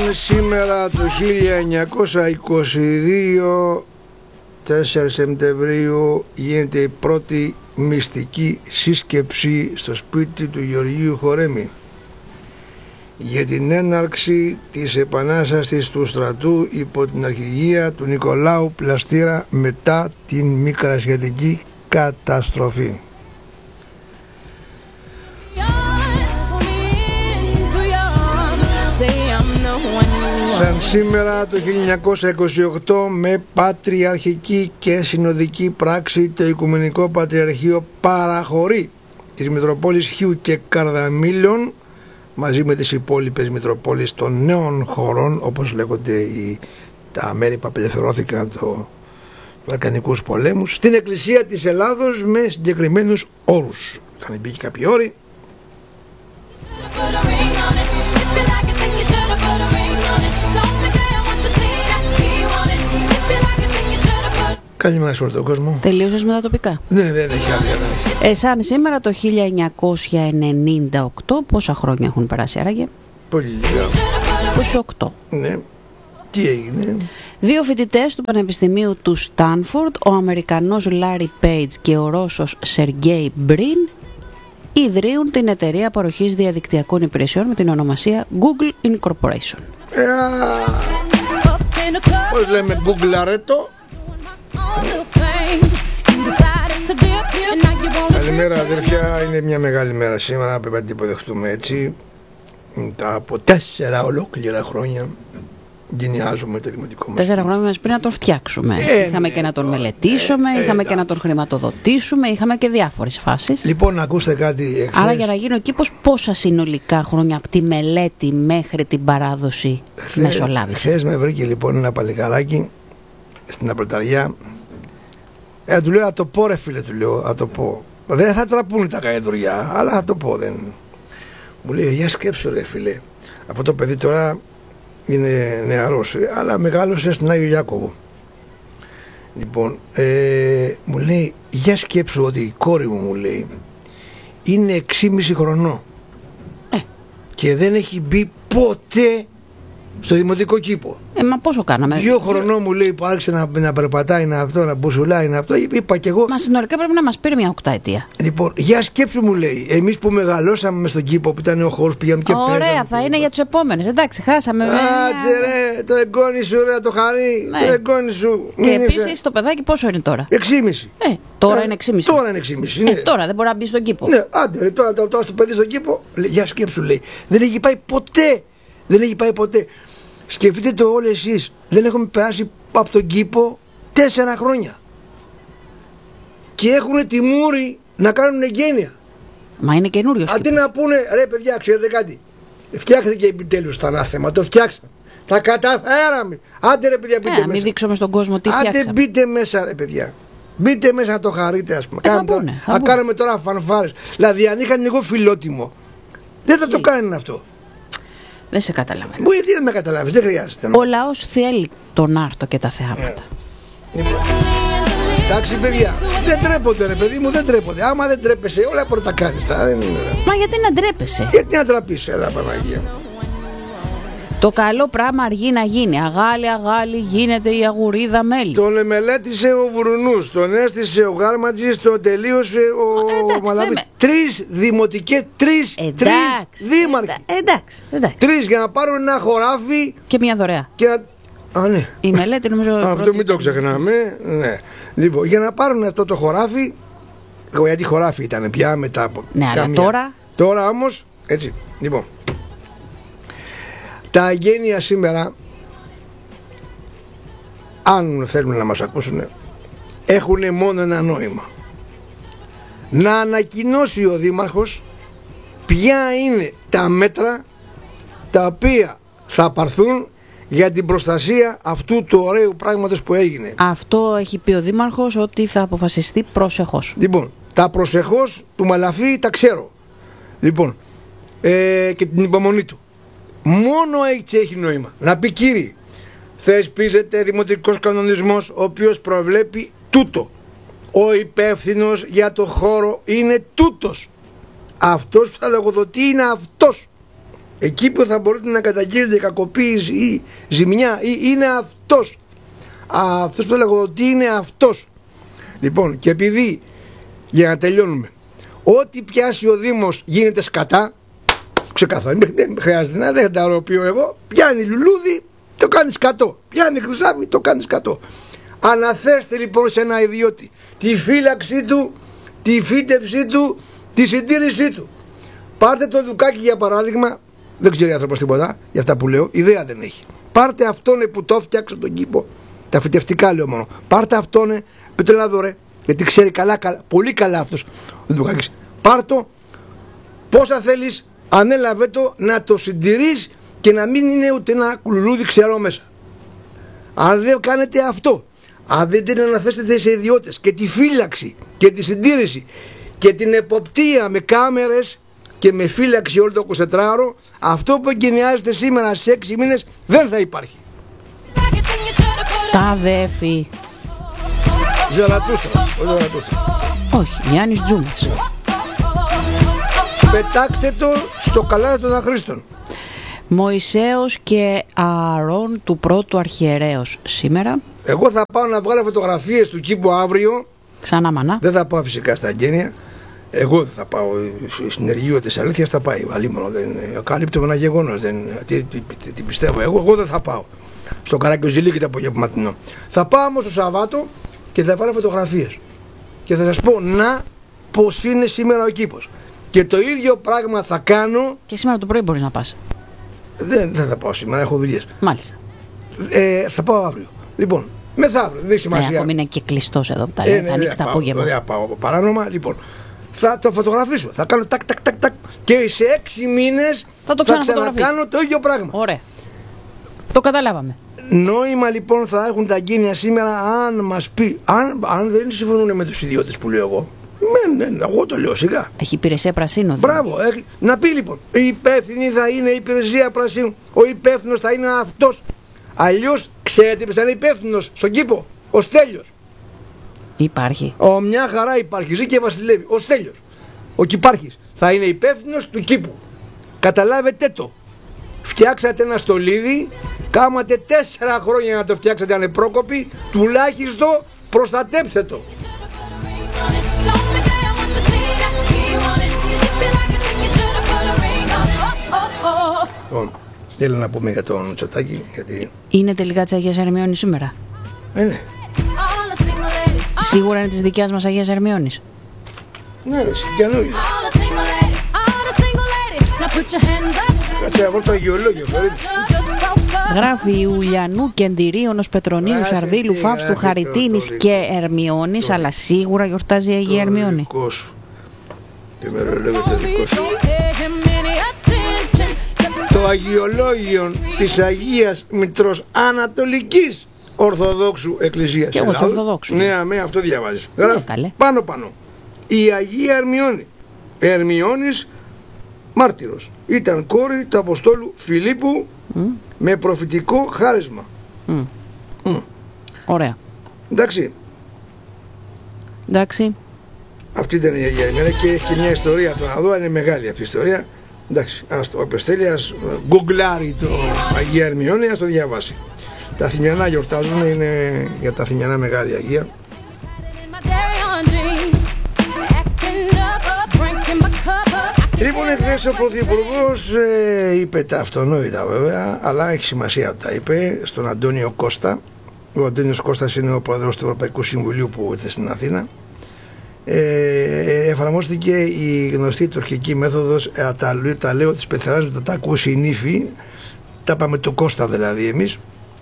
Σαν σήμερα το 1922, 4 Σεπτεμβρίου, γίνεται η πρώτη μυστική σύσκεψη στο σπίτι του Γεωργίου Χορέμη για την έναρξη της επανάστασης του στρατού υπό την αρχηγία του Νικολάου Πλαστήρα μετά την Μικρασιατική καταστροφή. Σαν σήμερα το 1928, με πατριαρχική και συνοδική πράξη, το Οικουμενικό Πατριαρχείο παραχωρεί τις Μητροπόλεις Χίου και Καρδαμήλων μαζί με τις υπόλοιπες Μητροπόλεις των νέων χωρών, όπως λέγονται τα μέρη που απελευθερώθηκαν του Βαλκανικούς πολέμους, στην Εκκλησία της Ελλάδος με συγκεκριμένους όρους. Είχαν μπει και κάποιοι όροι. Καλημέρα σε όλο τον κόσμο. Τελείωσες με τα τοπικά? Ναι, δεν έχει άλλη. Σαν σήμερα το 1998, πόσα χρόνια έχουν περάσει άραγε? Πολύ λίγα. 28. Ναι. Τι έγινε? Δύο φοιτητές του Πανεπιστημίου του Στάνφορντ, ο Αμερικανός Λάρι Πέιτζ και ο Ρώσος Σεργέι Μπριν, ιδρύουν την εταιρεία παροχής διαδικτυακών υπηρεσιών με την ονομασία Google Incorporation. Πώς λέμε, Google αρέτο. Καλημέρα αδερφιά, είναι μια μεγάλη μέρα σήμερα, πρέπει να την υποδεχτούμε έτσι. Μετά από 4 ολόκληρα χρόνια γενιάζουμε το δημοτικό μας. 4 χρόνια πριν να τον φτιάξουμε. Είχαμε και να τον μελετήσουμε, είχαμε και να τον χρηματοδοτήσουμε, είχαμε και διάφορες φάσεις. Λοιπόν, ακούστε κάτι εχθές. Άρα για να γίνει ο κήπος, πόσα συνολικά χρόνια από τη μελέτη μέχρι την παράδοση μεσολάβησε? Χθες με βρήκε λοιπόν ένα παλικαράκι στην Απλεταριά. Του λέω, θα το πω ρε φίλε, του λέω, θα το πω. Δεν θα τραπούν τα καεδουριά, αλλά θα το πω, δεν. Μου λέει, για σκέψου ρε φίλε. Αυτό το παιδί τώρα είναι νεαρός, αλλά μεγάλωσε στον Άγιο Ιάκωβο. Λοιπόν, μου λέει, για σκέψου ότι η κόρη μου λέει, είναι 6,5 χρονών και δεν έχει μπει ποτέ στο δημοτικό κήπο. Μα πόσο κάναμε? 2 χρονών μου λέει που άρχισε να περπατάει, να αυτό, να μπουσουλάει, να αυτό. Είπα κι εγώ. Μα συνολικά πρέπει να μας πήρε μια 8 ετία. Λοιπόν, για σκέψου μου λέει, εμείς που μεγαλώσαμε στον κήπο που ήταν ο χώρος, πηγαίνουμε και παίζαμε. Ωραία, θα είναι για τους επόμενες. Εντάξει, χάσαμε. Άτσε ρε, το εγγόνι σου ρε, το χαρί. Ναι. Το εγγόνι σου. Και επίσης το παιδάκι πόσο είναι τώρα? 6,5. Τώρα είναι 6,5. Τώρα είναι 6,5. Ναι. Τώρα δεν μπορεί να μπει στον κήπο. Ναι, άντε ρε, τώρα το παιδί στον κήπο. Για σκέψου λέει, δεν έχει πάει ποτέ. Δεν έχει πάει ποτέ. Σκεφτείτε το όλοι εσείς, δεν έχουμε περάσει από τον κήπο 4 χρόνια και έχουν τη μούρη να κάνουν εγγένεια. Μα είναι καινούριος. Αντί να πούνε, ρε παιδιά, ξέρετε κάτι, φτιάχθηκε επιτέλους το ανάθεμα, το φτιάξαμε, τα καταφέραμε. Άντε ρε παιδιά, μπείτε μέσα. Μην δείξουμε στον κόσμο τι φτιάξαμε. Άντε μπείτε μέσα ρε παιδιά, μπείτε μέσα να το χαρείτε, ας πούμε. Κάνουμε τώρα φανφάρες. Δηλαδή αν είχαν εγώ φιλότιμο, δεν θα το κάνουν αυτό. Δεν σε καταλαβαίνω. Μου γιατί δεν με καταλάβεις, δεν χρειάζεται. Ο λαός θέλει τον άρτο και τα θεάματα. Εντάξει παιδιά, δεν τρέπονται ρε παιδί μου, δεν τρέπονται. Άμα δεν τρέπεσαι, όλα μπορεί να τα κάνεις. Μα γιατί να τρέπεσαι? Γιατί να τραπείς, έλα Παναγία. Το καλό πράγμα αργεί να γίνει. Αγάλη γίνεται η αγουρίδα μέλι. Τον μελέτησε ο Βουρουνούς, τον έστησε ο Γάρματζης, τον τελείωσε ο Μαλαβής. 3 δημοτικές, 3 δήμαρχοι. Εντάξει. 3 για να πάρουν ένα χωράφι. Και μια δωρεά. Ναι. Η μελέτη νομίζω. Αυτό μην το ξεχνάμε. Ναι. Λοιπόν, για να πάρουν αυτό το χωράφι. Γιατί χωράφι ήταν πια μετά από. Ναι, αλλά τώρα. Τώρα όμως, έτσι. Λοιπόν. Τα εγγένεια σήμερα, αν θέλουν να μας ακούσουν, έχουν μόνο ένα νόημα. Να ανακοινώσει ο Δήμαρχος ποια είναι τα μέτρα τα οποία θα πάρθουν για την προστασία αυτού του ωραίου πράγματος που έγινε. Αυτό έχει πει ο Δήμαρχος ότι θα αποφασιστεί προσεχώς. Λοιπόν, τα προσεχώς του Μαλαφή τα ξέρω. Λοιπόν, και την υπομονή του. Μόνο έτσι έχει νόημα. Να πει κύριοι, θεσπίζεται δημοτικός κανονισμός ο οποίος προβλέπει τούτο. Ο υπεύθυνος για το χώρο είναι τούτος. Αυτός που θα λογοδοτεί είναι αυτός. εκεί που θα μπορείτε να καταγγείλετε κακοποίηση ή ζημιά, ή είναι αυτός που το λέγω, ότι είναι αυτός. Λοιπόν, και επειδή, για να τελειώνουμε, ό,τι πιάσει ο Δήμος γίνεται σκατά, ξεκάθαρα, δεν χρειάζεται να δεν τα οροποιώ εγώ, πιάνει λουλούδι, το κάνει σκατό, πιάνει χρυσάβι, το κάνει σκατό. Αναθέστε λοιπόν σε ένα ιδιώτη τη φύλαξή του, τη φύτευσή του, τη συντήρησή του. Πάρτε το Δουκάκι για παράδειγμα, δεν ξέρει άνθρωπος τίποτα για αυτά που λέω, ιδέα δεν έχει. Πάρτε αυτόν που το φτιάξε τον κήπο, τα φυτευτικά λέω μόνο. Πάρτε αυτόν, πείτε ένα δωρε, γιατί ξέρει πολύ καλά αυτός ο Δουκάκης. Πάρτο, πόσα θέλεις, ανέλαβε το να το συντηρείς και να μην είναι ούτε ένα λουλούδι ξερό μέσα. Αν δεν κάνετε αυτό, αν δεν την αναθέσετε σε ιδιώτες και τη φύλαξη και τη συντήρηση και την εποπτεία με κάμερες και με φύλαξη όλο το 24ωρο, αυτό που εγκαινιάζεται σήμερα σε 6 μήνες δεν θα υπάρχει. Τα αδέφη. Ζαρατούστρα. Όχι, Γιάννης Τζούμας. Πετάξτε το στο καλάθι των αχρήστων. Μωυσέος και Ααρών του πρώτου αρχιερέως σήμερα. Εγώ θα πάω να βγάλω φωτογραφίες του κήπου αύριο. Ξανά μανά. Δεν θα πάω φυσικά στα εγγένεια. Εγώ δεν θα πάω. Συνεργείο της αλήθειας θα πάει. Αλίμονο, δεν καλύπτω ένα γεγονός. Τι πιστεύω. Εγώ δεν θα πάω. Στο Καρακιοζηλίκι το απογευματινό. Θα πάω όμως το Σαββάτο και θα βάλω φωτογραφίες. Και θα σας πω να πως είναι σήμερα ο κήπος. Και το ίδιο πράγμα θα κάνω. Και σήμερα το πρωί μπορείς να πας. Δεν θα πάω σήμερα, έχω δουλειές. Μάλιστα. Θα πάω αύριο. Λοιπόν, μεθαύριο, δεν έχει σημασία. Ακόμη είναι και κλειστός εδώ που τα λέει. Θα ανοίξει το απόγευμα. Δεν θα πάω παράνομα. Λοιπόν, θα το φωτογραφίσω. Θα κάνω τάκ. Και σε 6 μήνες θα ξανακάνω το ίδιο πράγμα. Ωραία. Το καταλάβαμε. Νόημα λοιπόν θα έχουν τα εγγένεια σήμερα αν μας πει. Αν δεν συμφωνούν με τους ιδιώτες που λέω εγώ. Εγώ το λέω σιγά. Έχει υπηρεσία πρασίνου. Μπράβο. Να πει λοιπόν. Η υπεύθυνη θα είναι η υπηρεσία πρασίνου. Ο υπεύθυνος θα είναι αυτός. Αλλιώς ξέρετε ποιος θα είναι υπεύθυνος στον κήπο? Ο Στέλιος. Υπάρχει. Μια χαρά υπάρχει. Ζει και βασιλεύει. Ο Στέλιος. Ο κυπάρχης θα είναι υπεύθυνος του κήπου. Καταλάβετε το. Φτιάξατε ένα στολίδι. Κάματε 4 χρόνια να το φτιάξετε ανεπρόκοποι. Τουλάχιστον προστατέψτε το. Λοιπόν, θέλω να πούμε για τον Μητσοτάκη, γιατί... Είναι τελικά της Αγίας Ερμιώνης σήμερα? Ναι. Σίγουρα είναι της δικιάς μας Αγίας Ερμιώνης? Ναι, ρε, συγκιανού είναι. Κάτσε να βρω το αγιολόγιο. Γράφει Ιουλιανού, Κεντηρίωνος, Πετρονίου, Σαρδίλου, Φαύστου, Χαριτίνης και Ερμιώνης, αλλά σίγουρα γιορτάζει η Αγία Ερμιώνη. Το ημερολόγιο το δικό σου. Το αγιολόγιο της Αγίας Μητρός Ανατολικής Ορθοδόξου Εκκλησίας. Και εγώ της Ορθοδόξου. Ναι, αυτό διαβάζεις. Καλέ. Πάνω. Η Αγία Ερμιώνη. Ερμιώνης μάρτυρος. Ήταν κόρη του Αποστόλου Φιλίππου με προφητικό χάρισμα. Ωραία. Εντάξει. Αυτή ήταν η Αγία Ερμιώνη και έχει μια ιστορία. Το να δω είναι μεγάλη αυτή η ιστορία. Εντάξει, όποιος θέλει ας γκουγκλάρει το Αγία Ερμιώνη, ας το διαβάσει. Τα Θημιανά γιορτάζουν, είναι για τα Θημιανά μεγάλη Αγία. Λοιπόν, εχθές ο Πρωθυπουργός είπε τα αυτονόητα βέβαια, αλλά έχει σημασία τα είπε στον Αντώνιο Κώστα. Ο Αντώνιος Κώστας είναι ο πρόεδρος του Ευρωπαϊκού Συμβουλίου που ήρθε στην Αθήνα. Εφαρμόστηκε η γνωστή τουρκική μέθοδος, τα λέω της πεθεράς, θα τα ακούσει η νύφη, τα πάμε του Κώστα δηλαδή εμείς.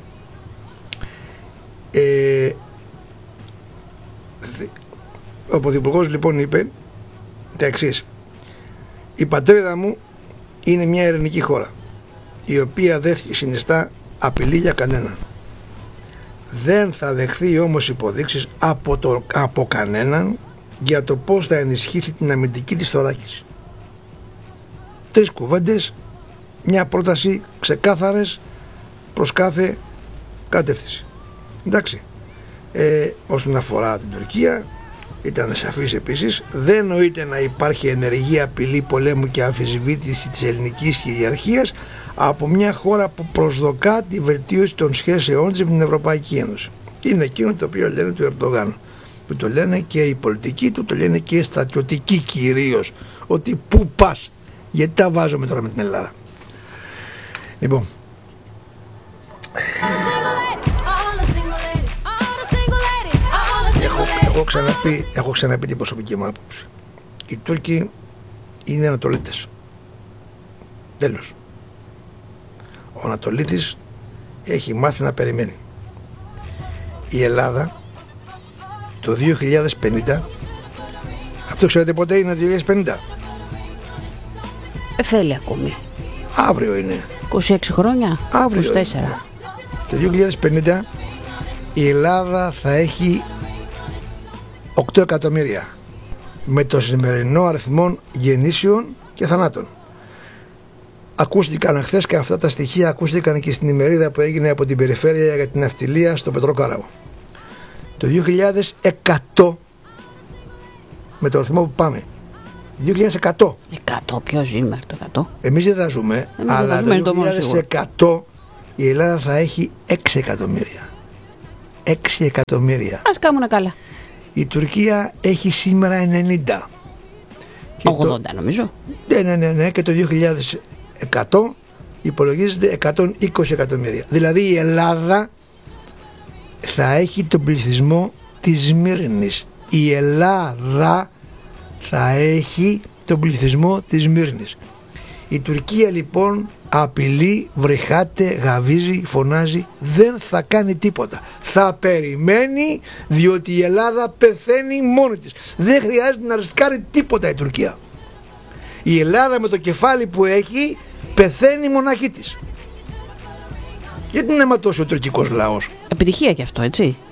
Ο Πρωθυπουργός λοιπόν είπε τα εξής: η πατρίδα μου είναι μια ειρηνική χώρα, η οποία δεν συνιστά απειλή για κανέναν. Δεν θα δεχθεί όμως υποδείξεις από κανέναν για το πώς θα ενισχύσει την αμυντική της θωράκιση. 3 κουβέντες, μια πρόταση ξεκάθαρες προς κάθε κατεύθυνση. Εντάξει. Όσον αφορά την Τουρκία, ήταν σαφής επίσης. Δεν νοείται να υπάρχει ενεργή απειλή πολέμου και αμφισβήτηση της ελληνικής κυριαρχίας από μια χώρα που προσδοκά τη βελτίωση των σχέσεών της με την Ευρωπαϊκή Ένωση. Είναι εκείνο το οποίο λένε του Ερντογάν, που το λένε και οι πολιτικοί του, το λένε και οι στρατιωτικοί κυρίως, ότι πού πας, γιατί τα βάζουμε τώρα με την Ελλάδα. Λοιπόν, έχω ξαναπεί την προσωπική μου άποψη. Οι Τούρκοι είναι Ανατολίτες. Τέλος. Ο Ανατολίτης έχει μάθει να περιμένει. Η Ελλάδα το 2050, αυτό ξέρετε πότε είναι το 2050? Θέλει ακόμη. Αύριο είναι. 26 χρόνια. Αύριο 24. Είναι. Το 2050 η Ελλάδα θα έχει 8 εκατομμύρια με το σημερινό αριθμό γεννήσεων και θανάτων. Ακούστηκαν χθες και αυτά τα στοιχεία ακούστηκαν και στην ημερίδα που έγινε από την περιφέρεια για την ναυτιλία στο Πετρόκαραβο. Το 2100, με το αριθμό που πάμε, 2100. 100, ποιος ζει μέχρι το 100? Εμείς δεν θα ζούμε, αλλά το 2100 η Ελλάδα θα έχει 6 εκατομμύρια. 6 εκατομμύρια. Ας κάνουν καλά. Η Τουρκία έχει σήμερα 90. 80 νομίζω. Ναι, και το 2100 υπολογίζεται 120 εκατομμύρια. Δηλαδή η Ελλάδα θα έχει τον πληθυσμό της Σμύρνης. Η Ελλάδα θα έχει τον πληθυσμό της Σμύρνης. Η Τουρκία λοιπόν απειλεί, βρυχάται, γαβίζει, φωνάζει, δεν θα κάνει τίποτα. Θα περιμένει, διότι η Ελλάδα πεθαίνει μόνη της. Δεν χρειάζεται να ρισκάρει τίποτα η Τουρκία. Η Ελλάδα με το κεφάλι που έχει πεθαίνει μοναχή της. Γιατί να αιματώσει ο τουρκικός λαός? Επιτυχία κι αυτό, έτσι.